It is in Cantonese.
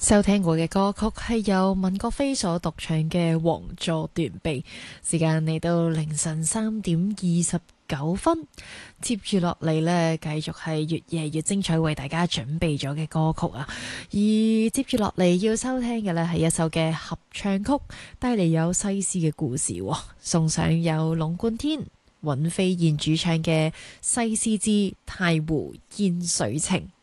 收聽過嘅歌曲係由文國飛所獨唱嘅《王座斷臂》，時間嚟到凌晨3:29。接住落嚟呢，繼續係越夜越精彩為大家準備咗嘅歌曲啊！而接住落嚟要收聽嘅呢係一首嘅合唱曲，帶嚟有西施嘅故事，送上有龍貫天、尹飛燕主唱嘅《西施之太湖煙水情》。